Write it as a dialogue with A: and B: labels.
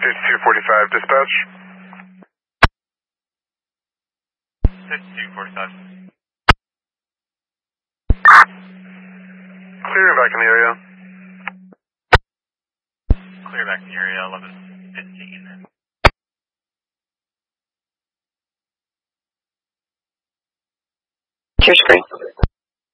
A: 5245 dispatch.
B: 5245.
A: Clear back in the area.
B: Clear back in the area, 1115.
C: Your screen.